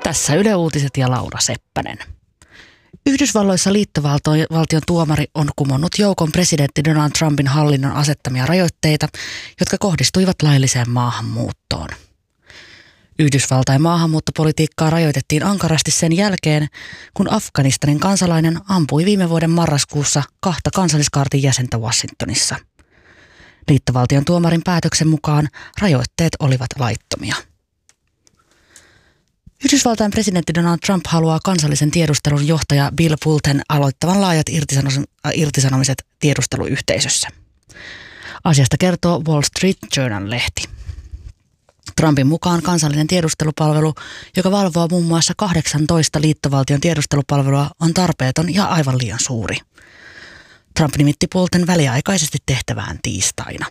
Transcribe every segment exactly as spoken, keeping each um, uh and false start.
Tässä Yle Uutiset ja Laura Seppänen. Yhdysvalloissa liittovaltion tuomari on kumonnut joukon presidentti Donald Trumpin hallinnon asettamia rajoitteita, jotka kohdistuivat lailliseen maahanmuuttoon. Yhdysvaltain maahanmuuttopolitiikkaa rajoitettiin ankarasti sen jälkeen, kun Afganistanin kansalainen ampui viime vuoden marraskuussa kahta kansalliskaartin jäsentä Washingtonissa. Liittovaltion tuomarin päätöksen mukaan rajoitteet olivat laittomia. Yhdysvaltain presidentti Donald Trump haluaa kansallisen tiedustelun johtaja Bill Bolton aloittavan laajat irtisanomiset tiedusteluyhteisössä. Asiasta kertoo Wall Street Journal-lehti. Trumpin mukaan kansallinen tiedustelupalvelu, joka valvoo muun muassa kahdeksantoista liittovaltion tiedustelupalvelua, on tarpeeton ja aivan liian suuri. Trump nimitti Bolton väliaikaisesti tehtävään tiistaina.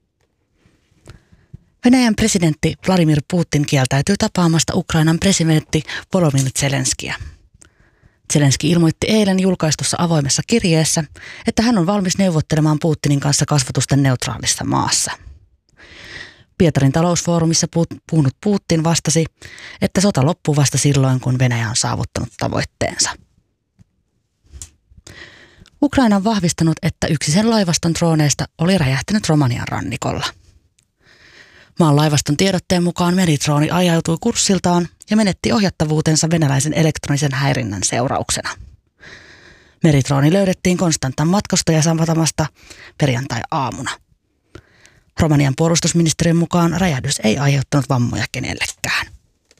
Venäjän presidentti Vladimir Putin kieltäytyy tapaamasta Ukrainan presidentti Volodymyr Zelenskiä. Zelenski ilmoitti eilen julkaistussa avoimessa kirjeessä, että hän on valmis neuvottelemaan Putinin kanssa kasvatusten neutraalissa maassa. Pietarin talousfoorumissa puhunut Putin vastasi, että sota loppuu vasta silloin, kun Venäjä on saavuttanut tavoitteensa. Ukraina on vahvistanut, että yksi sen laivaston drooneista oli räjähtänyt Romanian rannikolla. Maan laivaston tiedotteen mukaan meridrooni ajautui kurssiltaan ja menetti ohjattavuutensa venäläisen elektronisen häirinnän seurauksena. Meridrooni löydettiin Konstantan matkustajasatamasta perjantai-aamuna. Romanian puolustusministeriön mukaan räjähdys ei aiheuttanut vammoja kenellekään.